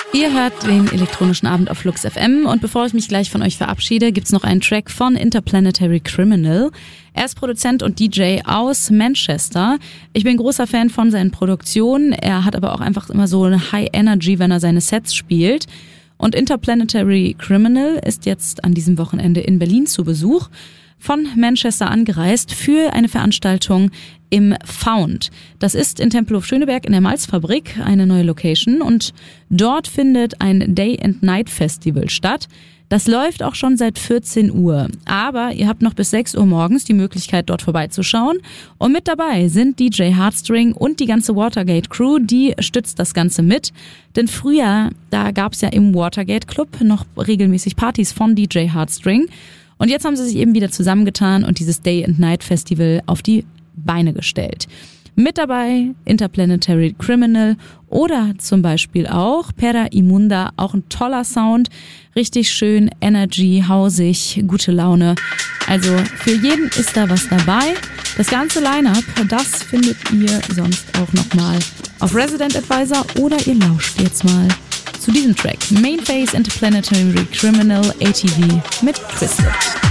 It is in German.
Ihr hört den elektronischen Abend auf Flux FM und bevor ich mich gleich von euch verabschiede, gibt's noch einen Track von Interplanetary Criminal. Er ist Produzent und DJ aus Manchester. Ich bin großer Fan von seinen Produktionen. Er hat aber auch einfach immer so eine High Energy, wenn er seine Sets spielt. Und Interplanetary Criminal ist jetzt an diesem Wochenende in Berlin zu Besuch, von Manchester angereist für eine Veranstaltung im Found. Das ist in Tempelhof Schöneberg in der Malzfabrik, eine neue Location, und dort findet ein Day and Night Festival statt. Das läuft auch schon seit 14 Uhr, aber ihr habt noch bis 6 Uhr morgens die Möglichkeit, dort vorbeizuschauen. Und mit dabei sind DJ Hardstring und die ganze Watergate Crew, die stützt das Ganze mit. Denn früher, da gab's ja im Watergate Club noch regelmäßig Partys von DJ Hardstring. Und jetzt haben sie sich eben wieder zusammengetan und dieses Day and Night Festival auf die Beine gestellt. Mit dabei Interplanetary Criminal oder zum Beispiel auch Pera Imunda, auch ein toller Sound, richtig schön, Energy, hausig, gute Laune. Also für jeden ist da was dabei. Das ganze Line-Up, das findet ihr sonst auch nochmal auf Resident Advisor oder ihr lauscht jetzt mal zu diesem Track. Mainface Interplanetary Criminal ATV mit Twisted.